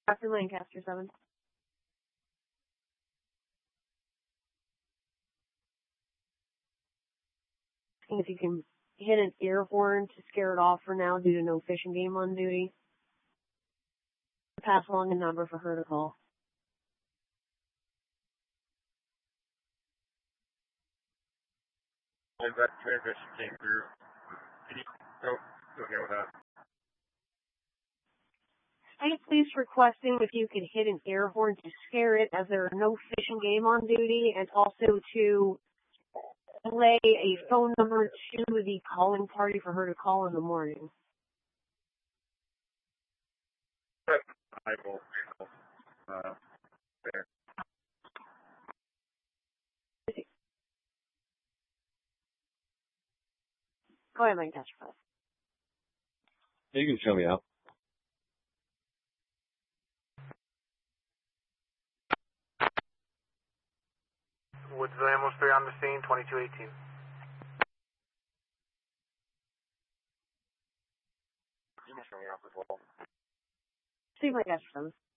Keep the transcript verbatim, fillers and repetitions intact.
Doctor Lancaster, seven. And if you can hit an air horn to scare it off for now due to no fishing game on duty. Pass along a number for her to call. That transmission came through. Can you go, go ahead with that? State Police requesting if you could hit an air horn to scare it as there are no fishing game on duty, and also to relay a phone number to the calling party for her to call in the morning. I will. Uh, there. Go ahead, Lancaster. You can show me out. Woodsville Ambulance three on the scene, twenty-two eighteen. You can show me off as well. See if Lancaster.